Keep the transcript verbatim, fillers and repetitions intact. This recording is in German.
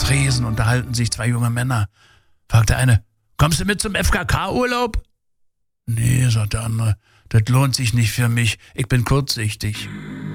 Tresen unterhalten sich zwei junge Männer. Fragt der eine, kommst du mit zum F K K-Urlaub? Nee, sagt der andere, das lohnt sich nicht für mich, ich bin kurzsichtig.